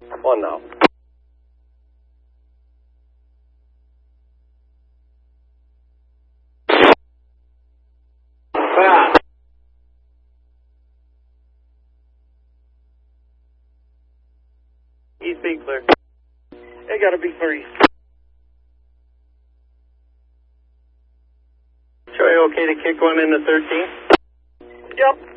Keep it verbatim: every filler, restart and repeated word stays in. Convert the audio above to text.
One now. Fast. East B clear. I got a B three. Troy, okay to kick one into thirteen? Yep.